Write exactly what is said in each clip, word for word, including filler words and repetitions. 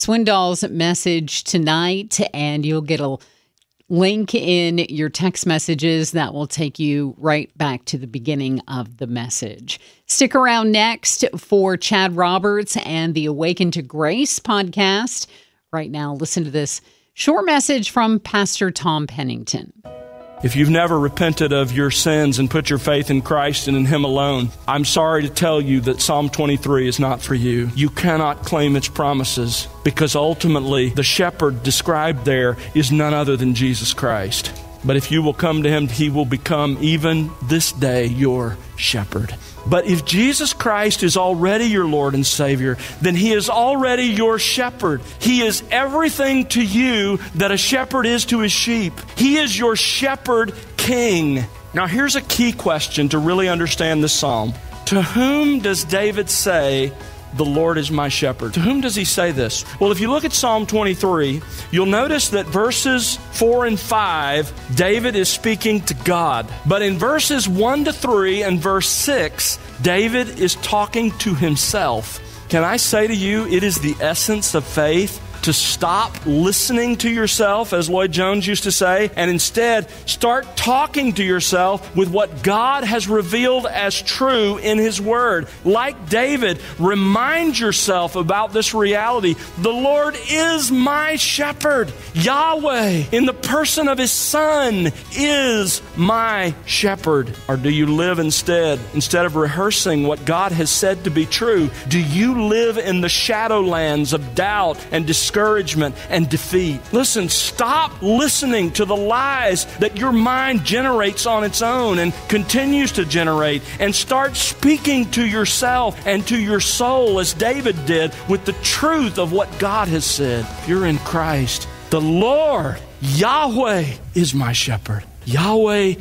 Swindoll's message tonight, and you'll get a link in your text messages that will take you right back to the beginning of the message. Stick around next for Chad Roberts and the Awaken to Grace podcast. Right now, listen to this short message from Pastor Tom Pennington. If you've never repented of your sins and put your faith in Christ and in Him alone, I'm sorry to tell you that Psalm twenty-three is not for you. You cannot claim its promises because ultimately the shepherd described there is none other than Jesus Christ. But if you will come to Him, He will become even this day your shepherd. But if Jesus Christ is already your Lord and Savior, then He is already your shepherd. He is everything to you that a shepherd is to his sheep. He is your shepherd king. Now here's a key question to really understand this psalm. To whom does David say, "The Lord is my shepherd"? To whom does he say this? Well, if you look at Psalm twenty-three, you'll notice that verses four and five, David is speaking to God. But in verses one to three and verse six, David is talking to himself. Can I say to you, it is the essence of faith to stop listening to yourself, as Lloyd Jones used to say, and instead start talking to yourself with what God has revealed as true in His Word. Like David, remind yourself about this reality. The Lord is my shepherd. Yahweh, in the person of His Son, is my shepherd. Or do you live instead, instead of rehearsing what God has said to be true, do you live in the shadowlands of doubt and discouragement? discouragement and defeat? Listen, stop listening to the lies that your mind generates on its own and continues to generate, and start speaking to yourself and to your soul as David did with the truth of what God has said. If you're in Christ, the Lord, Yahweh, is my shepherd. Yahweh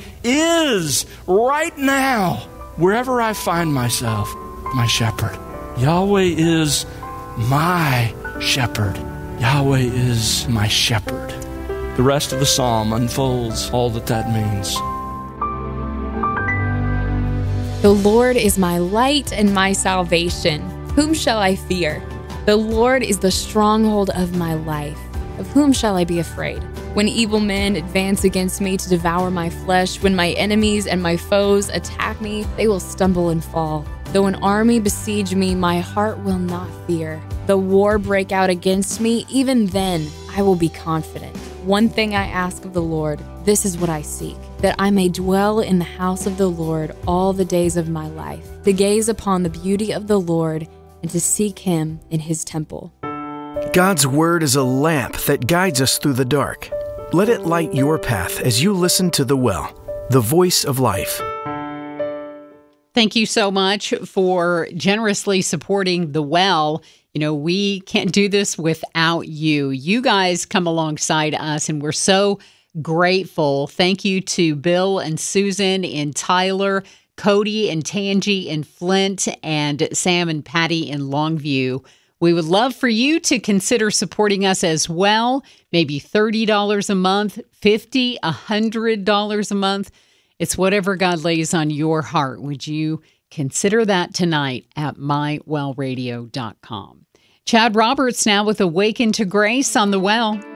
is right now, wherever I find myself, my shepherd. Yahweh is my shepherd. Yahweh is my shepherd. The rest of the psalm unfolds all that that means. The Lord is my light and my salvation. Whom shall I fear? The Lord is the stronghold of my life. Of whom shall I be afraid? When evil men advance against me to devour my flesh, when my enemies and my foes attack me, they will stumble and fall. Though an army besiege me, my heart will not fear. The war break out against me, even then I will be confident. One thing I ask of the Lord, this is what I seek, that I may dwell in the house of the Lord all the days of my life, to gaze upon the beauty of the Lord and to seek Him in His temple. God's Word is a lamp that guides us through the dark. Let it light your path as you listen to The Well, the voice of life. Thank you so much for generously supporting The Well. You know, we can't do this without you. You guys come alongside us, and we're so grateful. Thank you to Bill and Susan in Tyler, Cody and Tangi in Flint, and Sam and Patty in Longview. We would love for you to consider supporting us as well. Maybe thirty dollars a month, fifty dollars, one hundred dollars a month. It's whatever God lays on your heart. Would you consider that tonight at my well radio dot com? Chad Roberts now with Awaken to Grace on The Well.